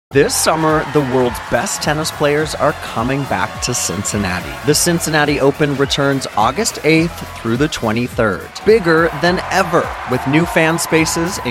This summer, the world's best tennis players are coming back to Cincinnati. The Cincinnati Open returns August 8th through the 23rd. Bigger than ever, with new fan spaces,